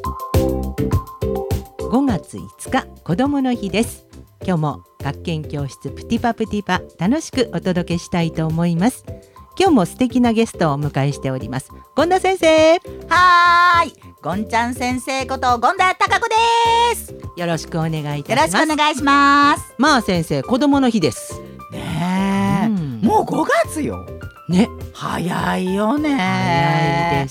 5月5日子どもの日です。今日も学研教室プティパプティパ楽しくお届けしたいと思います。今日も素敵なゲストをお迎えしております。権田先生。 はーい、ゴンちゃん先生こと権田貴子です。 よろしくお願いいたします。 よろしくお願いします。 まあ先生、子どもの日ですねえ、もう5月よね。 早いよね。 早いです。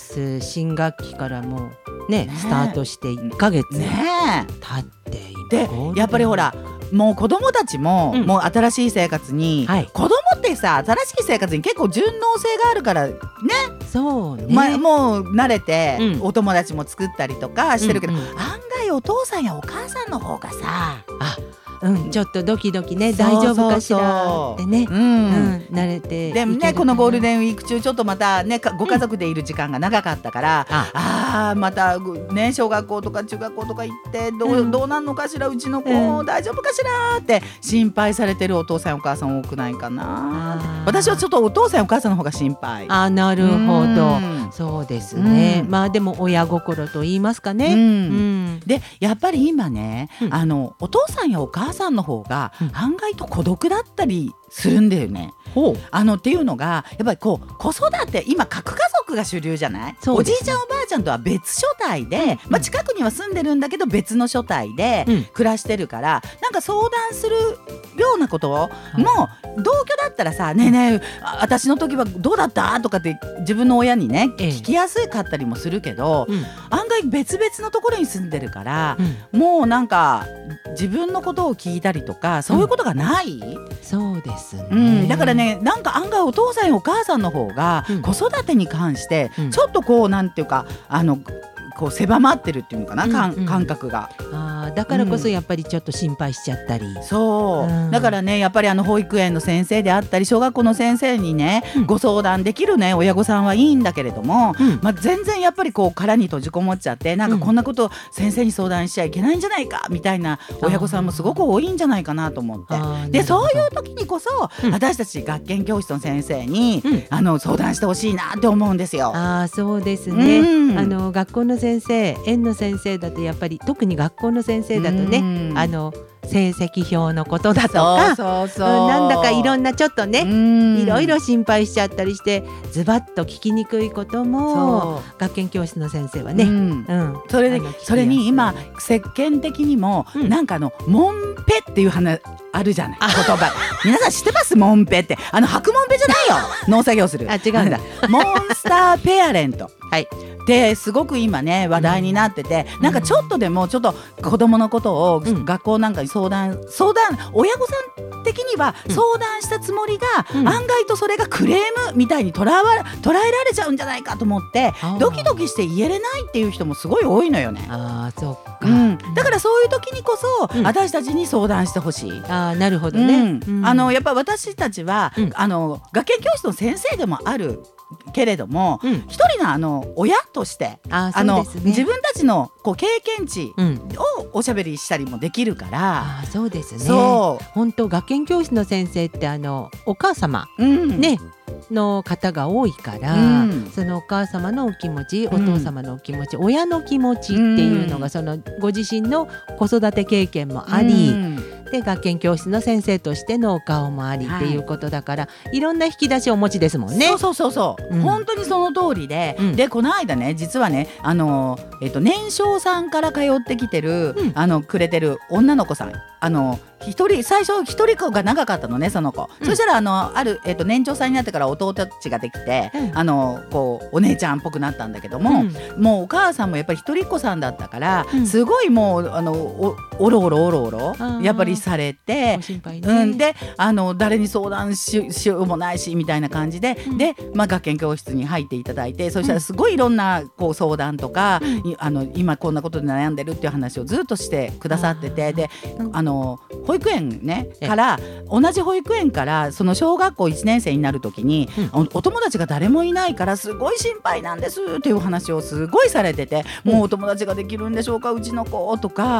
新学期からもうねスタートして1ヶ月経ってでやっぱりほらもう子供たちも、もう新しい生活に、子供ってさ新しい生活に結構順応性があるからね。 そうね、 もう慣れて、お友達も作ったりとかしてるけど、案外お父さんやお母さんの方がさちょっとドキドキね、大丈夫かしらってね、慣れてでもね、このゴールデンウィーク中ちょっとまたねご家族でいる時間が長かったから、またね小学校とか中学校とか行ってどうなんのかしら、うちの子、大丈夫かしらって心配されてるお父さんお母さん多くないかな。私はちょっとお父さんお母さんの方が心配。 なるほど、そうですね、まあでも親心と言いますかね、 でやっぱり今ね、お父さんやお母さんの方が案外と孤独だったりするんだよね。っていうのがやっぱり子育て今核家族が主流じゃない。おじいちゃんおばあちゃんとは別所帯で、近くには住んでるんだけど別の所帯で暮らしてるから、なんか相談するようなことを、もう同居だったらさ、ねえねえ私の時はどうだったとかって自分の親にね聞きやすかったりもするけど、案外別々のところに住んでるから、もうなんか自分のことを聞いたりとかそういうことがない。 そうですね、 だからね、なんか案外お父さんやお母さんの方が子育てに関してちょっとなんていうか狭まってるっていうのかな、感覚が。 だからこそやっぱりちょっと心配しちゃったり、 だからねやっぱり保育園の先生であったり小学校の先生にね、ご相談できるね親御さんはいいんだけれども、全然やっぱり殻に閉じこもっちゃって、なんかこんなこと先生に相談しちゃいけないんじゃないかみたいな親御さんもすごく多いんじゃないかなと思って、でそういう時にこそ、私たち学研教室の先生に、相談してほしいなって思うんですよ。 そうですね、学校の先生、園の先生だとやっぱり特に学校の先生だとね、成績表のことだとか、なんだかいろんなちょっとね、いろいろ心配しちゃったりしてズバッと聞きにくいことも学研教室の先生はね、 それに今世間的にも、なんかモンペっていう話あるじゃない、言葉皆さん知ってます？モンペって白モンペじゃないよ農作業する違うんだモンスターペアレントですごく今ね話題になってて、なんかちょっとでもちょっと子供のことを学校なんかに相談親御さん的には相談したつもりが、案外とそれがクレームみたいに捉えられちゃうんじゃないかと思ってドキドキして言えれないっていう人もすごい多いのよね。 そうか、 だからそういう時にこそ、私たちに相談してほしい。 なるほどね、 やっぱ私たちは、学研教室の先生でもあるけれども、一人の親として、自分たちの経験値をおしゃべりしたりもできるから。 そうですね。本当学研教室の先生ってお母様、ねの方が多いから、そのお母様のお気持ち、お父様のお気持ち、親の気持ちっていうのがそのご自身の子育て経験もあり、で学研教室の先生としてのお顔もありっていうことだから、いろんな引き出しをお持ちですもんね。 本当にその通りで、でこの間ね実はね年少さんから通ってきてる、くれてる女の子さん、最初一人子が長かったのね、その子。そしたら年長さんになってから弟たちができて、お姉ちゃんっぽくなったんだけども、もうお母さんもやっぱり一人っ子さんだったから、すごいもうおろおろやっぱりされて、で誰に相談しようもないしみたいな感じで、学研教室に入っていただいて、そしたらすごいいろんな相談とか、今こんなことで悩んでるっていう話をずっとしてくださってて、で保育園ねから同じ保育園からその小学校1年生になる時に、お友達が誰もいないからすごい心配なんですっていう話をすごいされてて、もうお友達ができるんでしょうかうちの子とか、